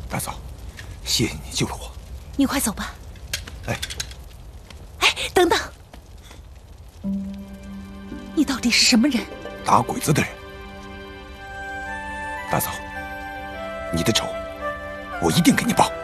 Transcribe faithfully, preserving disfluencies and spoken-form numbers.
大嫂，谢谢你救了我。 你快走吧。 哎， 哎，等等，你到底是什么人？ 打鬼子的人。大嫂，你的仇，我一定给你报。